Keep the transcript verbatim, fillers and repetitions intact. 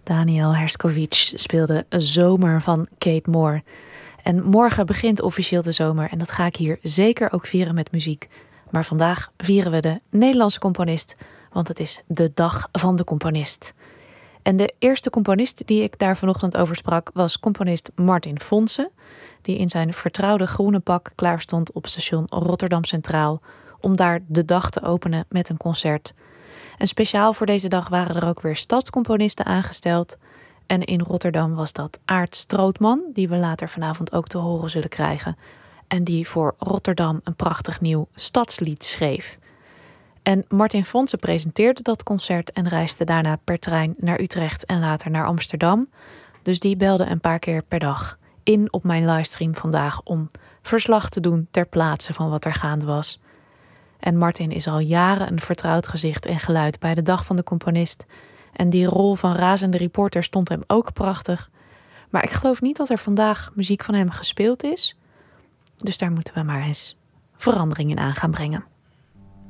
Daniel Herszkowicz speelde Zomer van Kate Moore. En morgen begint officieel de zomer en dat ga ik hier zeker ook vieren met muziek. Maar vandaag vieren we de Nederlandse componist, want het is de dag van de componist. En de eerste componist die ik daar vanochtend over sprak was componist Martin Fonse, die in zijn vertrouwde groene pak klaar stond op station Rotterdam Centraal om daar de dag te openen met een concert. En speciaal voor deze dag waren er ook weer stadscomponisten aangesteld. En in Rotterdam was dat Aart Strootman, die we later vanavond ook te horen zullen krijgen. En die voor Rotterdam een prachtig nieuw stadslied schreef. En Martin Fonse presenteerde dat concert en reisde daarna per trein naar Utrecht en later naar Amsterdam. Dus die belde een paar keer per dag in op mijn livestream vandaag om verslag te doen ter plaatse van wat er gaande was. En Martin is al jaren een vertrouwd gezicht en geluid bij de dag van de componist. En die rol van razende reporter stond hem ook prachtig. Maar ik geloof niet dat er vandaag muziek van hem gespeeld is. Dus daar moeten we maar eens verandering in aan gaan brengen.